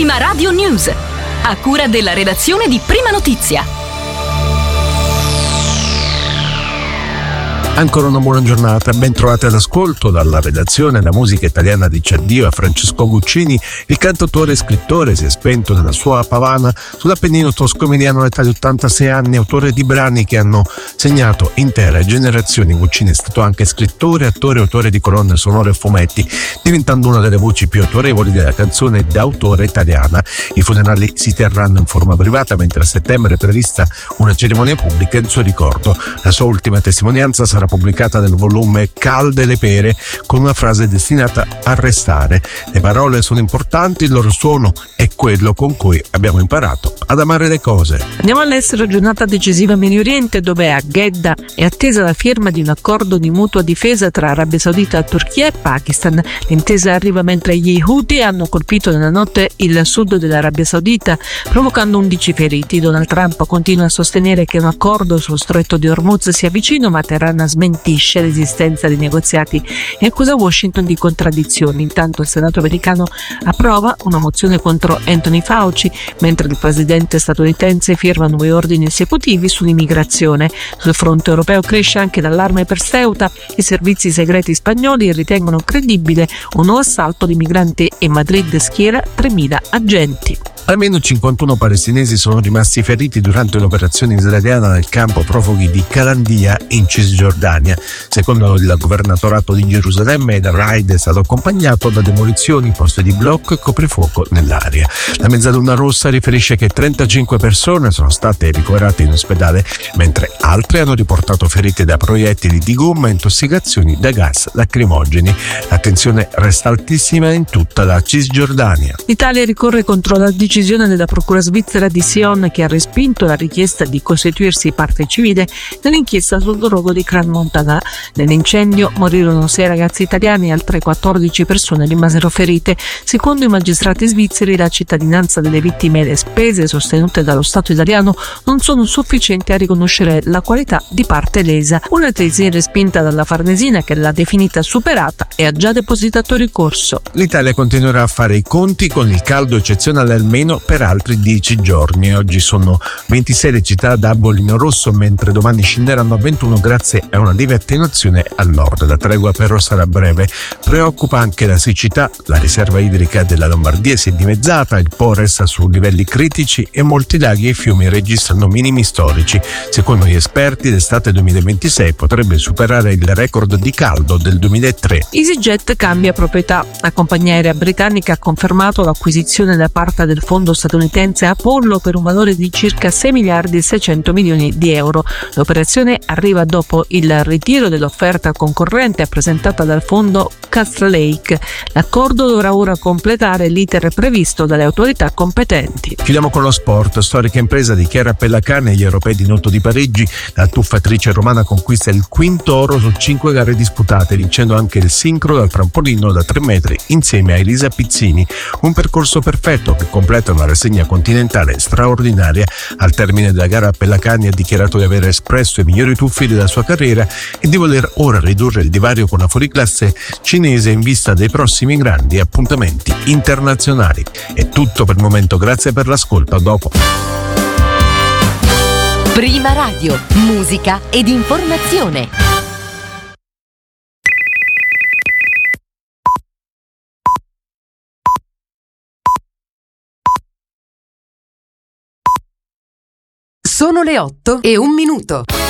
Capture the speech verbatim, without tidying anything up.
Prima Radio News, a cura della redazione di Prima Notizia. Ancora una buona giornata, ben trovati all'ascolto. Dalla redazione la musica italiana dice addio a Francesco Guccini. Il cantautore e scrittore si è spento nella sua Pavana sull'Appennino tosco-emiliano all'età di ottantasei anni, autore di brani che hanno segnato intere generazioni. Guccini è stato anche scrittore, attore e autore di colonne sonore e fumetti, diventando una delle voci più autorevoli della canzone d'autore italiana. I funerali si terranno in forma privata, mentre a settembre è prevista una cerimonia pubblica in suo ricordo. La sua ultima testimonianza sarà pubblicata nel volume Calde le pere, con una frase destinata a restare. Le parole sono importanti, il loro suono è quello con cui abbiamo imparato ad amare le cose. Andiamo all'estero, giornata decisiva in Medio Oriente, dove a Jeddah è attesa la firma di un accordo di mutua difesa tra Arabia Saudita, Turchia e Pakistan. L'intesa arriva mentre gli Houthi hanno colpito nella notte il sud dell'Arabia Saudita, provocando undici feriti. Donald Trump continua a sostenere che un accordo sullo stretto di Hormuz sia vicino, ma Teheran smentisce l'esistenza di negoziati e accusa Washington di contraddizioni. Intanto il Senato americano approva una mozione contro Anthony Fauci, mentre il presidente statunitense firma nuovi ordini esecutivi sull'immigrazione. Sul fronte europeo cresce anche l'allarme per Ceuta. I servizi segreti spagnoli ritengono credibile un nuovo assalto di migranti e Madrid schiera tremila agenti. Almeno cinquantuno palestinesi sono rimasti feriti durante un'operazione israeliana nel campo profughi di Calandia in Cisgiordania. Secondo il governatorato di Gerusalemme, il raid è stato accompagnato da demolizioni, posti di blocco e coprifuoco nell'area. La Mezzaluna Rossa riferisce che trentacinque persone sono state ricoverate in ospedale, mentre altre hanno riportato ferite da proiettili di gomma e intossicazioni da gas lacrimogeni. L'attenzione resta altissima in tutta la Cisgiordania. L'Italia ricorre contro la decisione della procura svizzera di Sion, che ha respinto la richiesta di costituirsi parte civile nell'inchiesta sul rogo di Crans-Montana. Nell'incendio morirono sei ragazzi italiani e altre quattordici persone rimasero ferite. Secondo i magistrati svizzeri, la cittadinanza delle vittime e le spese sostenute dallo Stato italiano non sono sufficienti a riconoscere la qualità di parte lesa. Una tesi respinta dalla Farnesina, che l'ha definita superata e ha già depositato ricorso. L'Italia continuerà a fare i conti con il caldo eccezionale almeno per altri dieci giorni. Oggi sono ventisei le città da bollino rosso, mentre domani scenderanno a ventuno grazie a una lieve attenuazione al nord. La tregua però sarà breve. Preoccupa anche la siccità. La riserva idrica della Lombardia si è dimezzata, il Po resta su livelli critici e molti laghi e fiumi registrano minimi storici. Secondo gli esperti, l'estate duemilaventisei potrebbe superare il record di caldo del duemilatré. EasyJet cambia proprietà. La compagnia aerea britannica ha confermato l'acquisizione da parte del fondo statunitense Apollo per un valore di circa sei miliardi e seicento milioni di euro. L'operazione arriva dopo il ritiro dell'offerta concorrente presentata dal fondo Castlelake. L'accordo dovrà ora completare l'iter previsto dalle autorità competenti. Chiudiamo con lo sport. Storica impresa di Chiara Pellacane agli europei di nuoto di Parigi. La tuffatrice romana conquista il quinto oro su cinque gare disputate, vincendo anche il sincro dal trampolino da tre metri insieme a Elisa Pizzini. Un percorso perfetto che completa una rassegna continentale straordinaria. Al termine della gara, Pellacani ha dichiarato di aver espresso i migliori tuffi della sua carriera e di voler ora ridurre il divario con la fuoriclasse cinese in vista dei prossimi grandi appuntamenti internazionali. È tutto per il momento, grazie per l'ascolto, a dopo. Prima Radio, musica ed informazione. Sono le otto e un minuto.